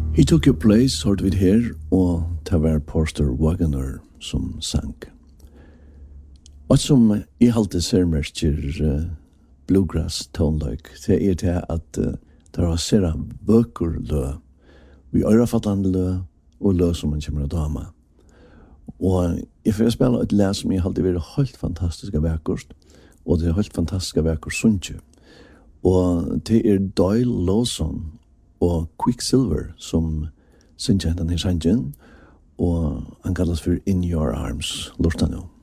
He took your place, hørte vi her, og det var Porter Wagoner som sang. Og som I halte særmerker bluegrass tonelike, det til at det var sera bøker lø, vi ørefattende lø, og lø som man kommer av dama. Og jeg får spille et læs som jeg halte vært helt fantastiske verkost, og det helt fantastiske verkost sunnje. Og det Doyle Lawson og Quicksilver som synger denne sangen, og han kalles for In Your Arms, lortet nå.